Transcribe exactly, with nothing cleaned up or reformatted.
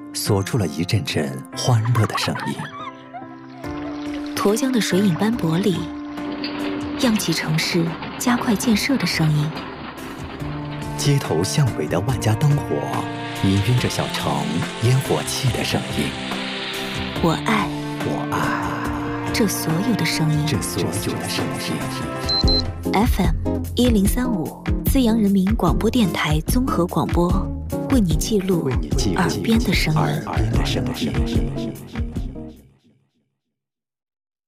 锁住了一阵阵欢乐的声音。 沱江的水影斑驳里，漾起城市加快建设的声音。 街头巷尾的万家灯火，氤氲着小城烟火气的声音。 我爱， 我爱这所有的声音， 这所有的声音。 F M 一零三五，资阳人民广播电台综合广播，为你记录耳边的声音。 耳边的声音。